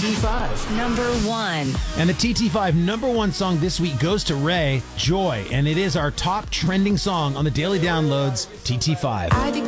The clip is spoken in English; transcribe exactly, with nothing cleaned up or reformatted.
T five. Number one. And the T T five number one song this week goes to Ray, Joy, and it is our top trending song on the Daily Downloads T T five. I